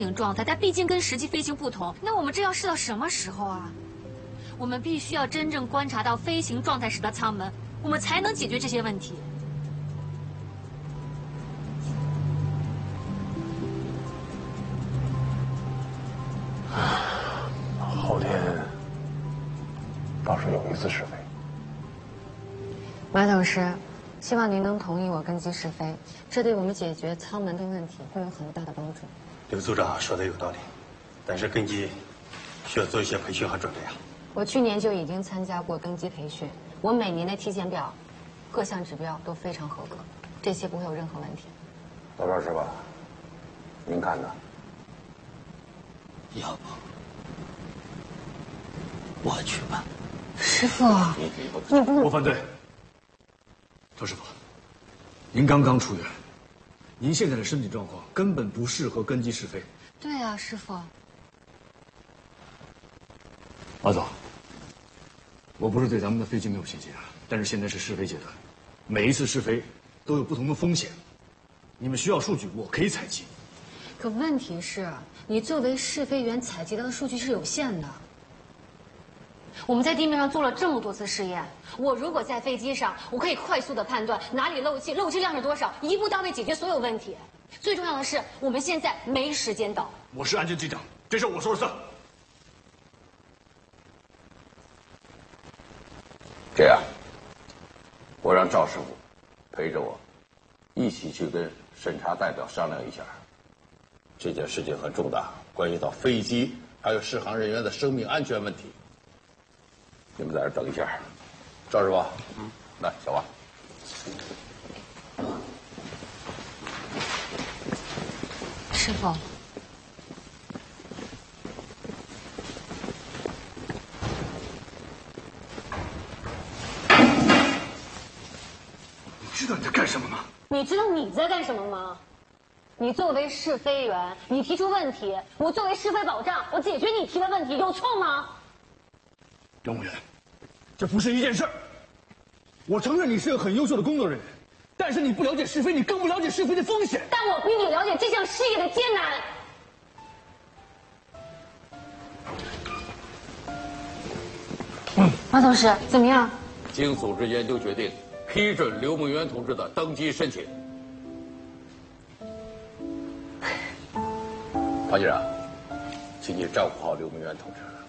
状态，但毕竟跟实际飞行不同。那我们这要试到什么时候啊？我们必须要真正观察到飞行状态时的舱门，我们才能解决这些问题。 后天倒是有一次试飞。 马董事，希望您能同意我跟机试飞，这对我们解决舱门的问题会有很大的帮助。 刘组长说的有道理，但是根基需要做一些培训和准备啊。 我去年就已经参加过跟机培训，我每年的体检表，各项指标都非常合格，这些不会有任何问题。 老赵师傅，您看呢？ 要不我去吧。 师傅，你不…… 我反对。赵师傅，您刚刚出院，您现在的身体状况根本不适合跟机试飞。 对啊，师傅。 马总，我不是对咱们的飞机没有信心啊，但是现在是试飞阶段，每一次试飞都有不同的风险，你们需要数据，我可以采集。 可问题是，你作为试飞员采集到的数据是有限的。我们在地面上做了这么多次试验，我如果在飞机上，我可以快速的判断哪里漏气，漏气量是多少，一步到位解决所有问题。最重要的是，我们现在没时间倒。 我是安监机长，这事我说了算。 这样，我让赵师傅陪着我，一起去跟审查代表商量一下。这件事情很重大，关系到飞机还有适航人员的生命安全问题。你们在这等一下，赵师傅，来，小王。 师傅， 你知道你在干什么吗？ 你知道你在干什么吗？你作为试飞员，你提出问题，我作为试飞保障，我解决你提的问题，有错吗？ 杨务员，这不是一件事儿。我承认你是个很优秀的工作人员，但是你不了解试飞，你更不了解试飞的风险。 但我比你了解这项事业的艰难。马董事，怎么样？ 经组织研究决定，批准刘梦渊同志的登机申请。庞局长，请你照顾好刘梦渊同志。